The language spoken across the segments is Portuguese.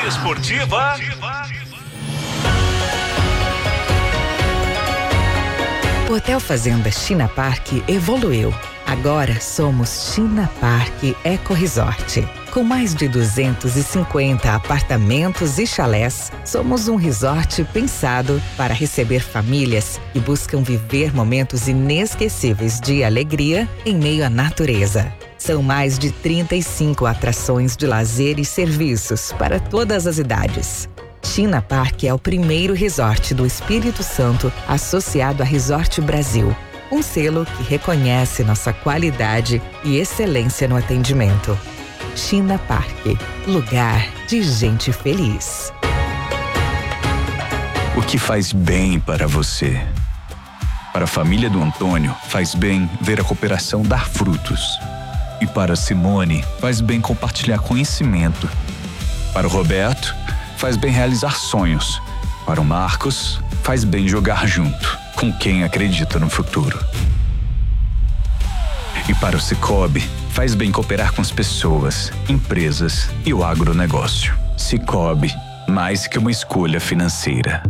esportiva. O Hotel Fazenda China Park evoluiu. Agora somos China Park Eco Resort. Com mais de 250 apartamentos e chalés, somos um resort pensado para receber famílias que buscam viver momentos inesquecíveis de alegria em meio à natureza. São mais de 35 atrações de lazer e serviços para todas as idades. China Park é o primeiro resort do Espírito Santo associado a Resort Brasil, um selo que reconhece nossa qualidade e excelência no atendimento. China Park, lugar de gente feliz. O que faz bem para você? Para a família do Antônio, faz bem ver a cooperação dar frutos. E para Simone, faz bem compartilhar conhecimento. Para o Roberto, faz bem realizar sonhos. Para o Marcos, faz bem jogar junto, com quem acredita no futuro. E para o Sicoob, faz bem cooperar com as pessoas, empresas e o agronegócio. Sicoob, mais que uma escolha financeira.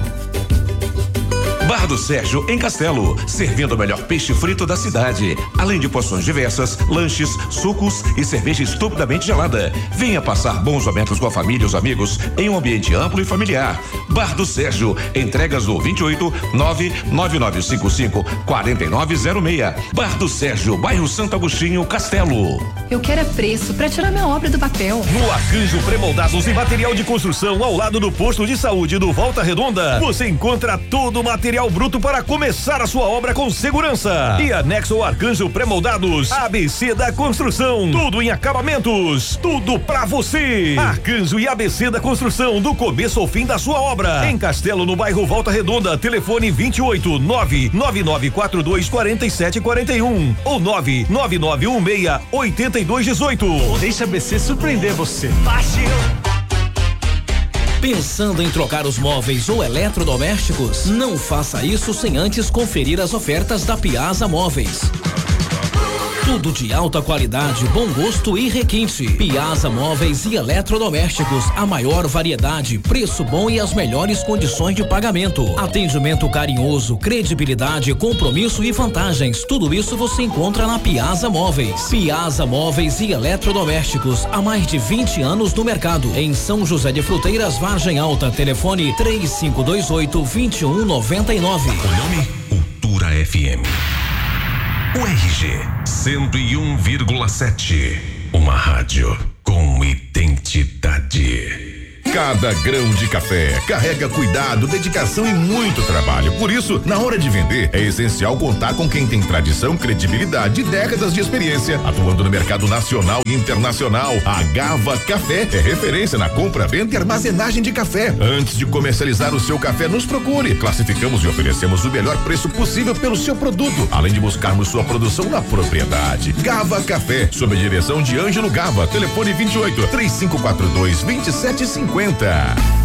Bar do Sérgio, em Castelo, servindo o melhor peixe frito da cidade, além de porções diversas, lanches, sucos e cerveja estupidamente gelada. Venha passar bons momentos com a família e os amigos em um ambiente amplo e familiar. Bar do Sérgio, entregas no 28 99955 4906. Bar do Sérgio, bairro Santo Agostinho, Castelo. Eu quero é preço para tirar minha obra do papel. No Arcanjo Premoldados e Material de Construção, ao lado do posto de saúde do Volta Redonda, você encontra todo o material bruto para começar a sua obra com segurança. E anexo ao Arcanjo Premoldados, ABC da Construção, tudo em acabamentos, tudo pra você. Arcanjo e ABC da Construção, do começo ao fim da sua obra. Em Castelo, no bairro Volta Redonda, telefone 28 99942 4741 ou 99916 8218. Deixa a ABC surpreender você. Fácil. Pensando em trocar os móveis ou eletrodomésticos? Não faça isso sem antes conferir as ofertas da Piazza Móveis. Tudo de alta qualidade, bom gosto e requinte. Piazza Móveis e Eletrodomésticos, a maior variedade, preço bom e as melhores condições de pagamento. Atendimento carinhoso, credibilidade, compromisso e vantagens. Tudo isso você encontra na Piazza Móveis. Piazza Móveis e Eletrodomésticos, há mais de 20 anos no mercado. Em São José de Fruteiras, Vargem Alta, telefone 3528-2199. O nome Cultura FM. O RG 101,7. Uma rádio com identidade. Cada grão de café carrega cuidado, dedicação e muito trabalho. Por isso, na hora de vender, é essencial contar com quem tem tradição, credibilidade e décadas de experiência, atuando no mercado nacional e internacional. A Gava Café é referência na compra, venda e armazenagem de café. Antes de comercializar o seu café, nos procure. Classificamos e oferecemos o melhor preço possível pelo seu produto, além de buscarmos sua produção na propriedade. Gava Café, sob a direção de Ângelo Gava. Telefone 28 3542 2750.